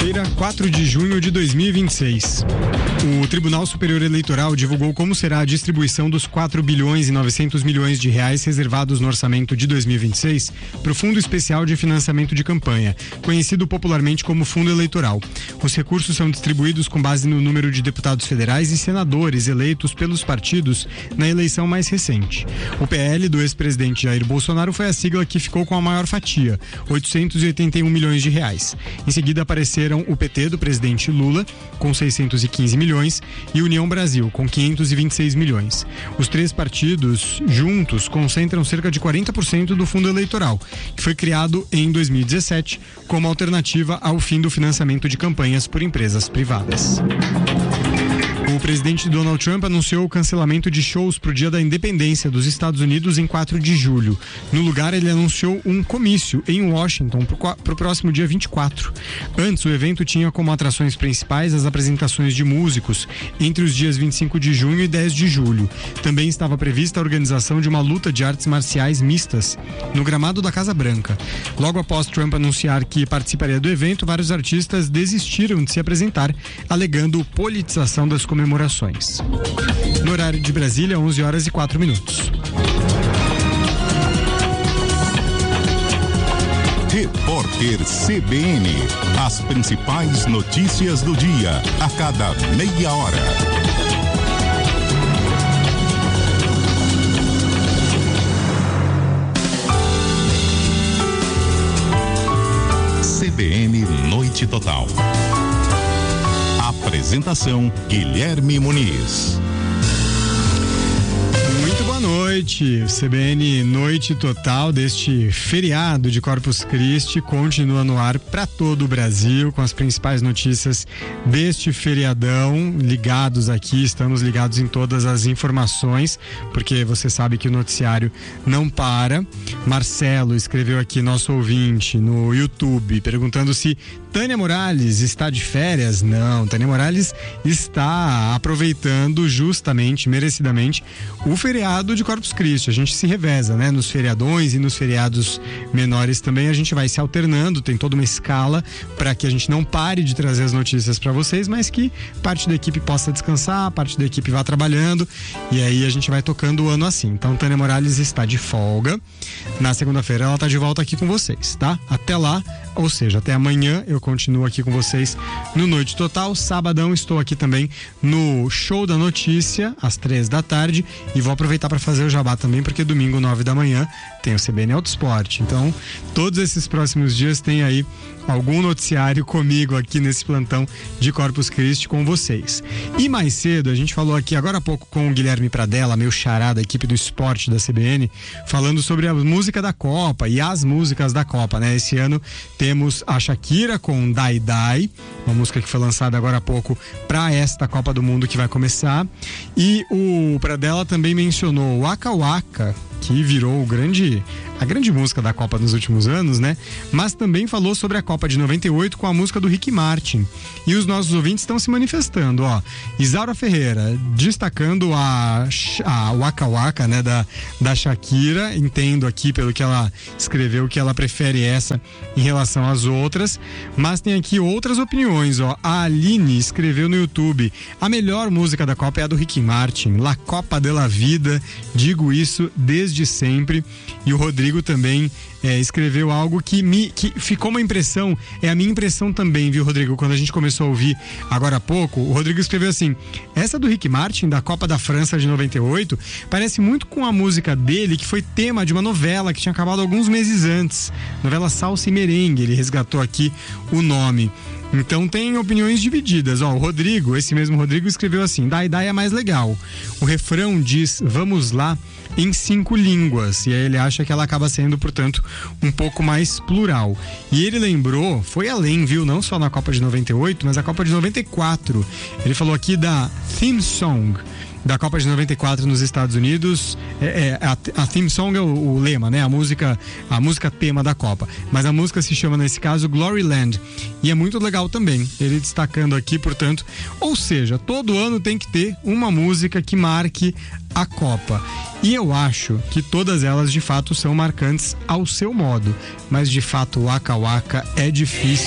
Segunda-feira, 4 de junho de 2026. O Tribunal Superior Eleitoral divulgou como será a distribuição dos 4 bilhões e 900 milhões de reais reservados no orçamento de 2026 para o Fundo Especial de Financiamento de Campanha, conhecido popularmente como Fundo Eleitoral. Os recursos são distribuídos com base no número de deputados federais e senadores eleitos pelos partidos na eleição mais recente. O PL do ex-presidente Jair Bolsonaro foi a sigla que ficou com a maior fatia, 881 milhões de reais. Em seguida apareceram o PT do presidente Lula, com 615 milhões, e União Brasil, com 526 milhões. Os três partidos juntos concentram cerca de 40% do fundo eleitoral, que foi criado em 2017 como alternativa ao fim do financiamento de campanhas por empresas privadas. O presidente Donald Trump anunciou o cancelamento de shows para o Dia da Independência dos Estados Unidos em 4 de julho. No lugar, ele anunciou um comício em Washington para o próximo dia 24. Antes, o evento tinha como atrações principais as apresentações de músicos entre os dias 25 de junho e 10 de julho. Também estava prevista a organização de uma luta de artes marciais mistas no gramado da Casa Branca. Logo após Trump anunciar que participaria do evento, vários artistas desistiram de se apresentar, alegando politização das comemorações. No horário de Brasília, 11h04. Repórter CBN. As principais notícias do dia, a cada meia hora. CBN Noite Total. Apresentação: Guilherme Muniz. Muito boa noite. CBN Noite Total deste feriado de Corpus Christi continua no ar para todo o Brasil com as principais notícias deste feriadão. Ligados aqui, estamos ligados em todas as informações, porque você sabe que o noticiário não para. Marcelo escreveu aqui, nosso ouvinte, no YouTube, perguntando se Tânia Morales está de férias. Não, Tânia Morales está aproveitando justamente, merecidamente, o feriado de Corpus Christi. A gente se reveza, né? Nos feriadões e nos feriados menores também a gente vai se alternando, tem toda uma escala para que a gente não pare de trazer as notícias para vocês, mas que parte da equipe possa descansar, parte da equipe vá trabalhando, e aí a gente vai tocando o ano assim. Então Tânia Morales está de folga. Na segunda-feira ela está de volta aqui com vocês, tá? Até lá, ou seja, até amanhã eu continuo aqui com vocês no Noite Total. Sabadão estou aqui também no Show da Notícia, às 15h, e vou aproveitar para fazer o jabá também, porque domingo, 9h, tem o CBN Autosport. Então, todos esses próximos dias tem aí algum noticiário comigo aqui nesse plantão de Corpus Christi com vocês. E mais cedo, a gente falou aqui agora há pouco com o Guilherme Pradella, meu xará da equipe do esporte da CBN, falando sobre a música da Copa e as músicas da Copa, né? Esse ano temos a Shakira com Dai Dai, uma música que foi lançada agora há pouco para esta Copa do Mundo que vai começar. E o Pradella também mencionou o Waka Waka, que virou a grande música da Copa nos últimos anos, né? Mas também falou sobre a Copa de 98 com a música do Ricky Martin. E os nossos ouvintes estão se manifestando, ó. Isaura Ferreira destacando a Waka Waka, né? Da Shakira. Entendo aqui pelo que ela escreveu que ela prefere essa em relação às outras. Mas tem aqui outras opiniões, ó. A Aline escreveu no YouTube: a melhor música da Copa é a do Ricky Martin, La Copa de la Vida. Digo isso desde sempre. E o Rodrigo também escreveu algo que ficou uma impressão, é a minha impressão também, viu, Rodrigo? Quando a gente começou a ouvir agora há pouco, o Rodrigo escreveu assim: essa do Ricky Martin, da Copa da França de 98, parece muito com a música dele, que foi tema de uma novela que tinha acabado alguns meses antes, novela Salsa e Merengue. Ele resgatou aqui o nome. Então tem opiniões divididas. Ó, o Rodrigo, esse mesmo Rodrigo, escreveu assim: Dai Dai é mais legal. O refrão diz vamos lá em 5 línguas. E aí ele acha que ela acaba sendo, portanto, um pouco mais plural. E ele lembrou, foi além, viu? Não só na Copa de 98, mas a Copa de 94. Ele falou aqui da theme song da Copa de 94 nos Estados Unidos. A theme song é o lema, né? A música tema da Copa. Mas a música se chama, nesse caso, Gloryland. E é muito legal também. Ele destacando aqui, portanto, ou seja, todo ano tem que ter uma música que marque a Copa. E eu acho que todas elas, de fato, são marcantes ao seu modo. Mas, de fato, o Waka Waka é difícil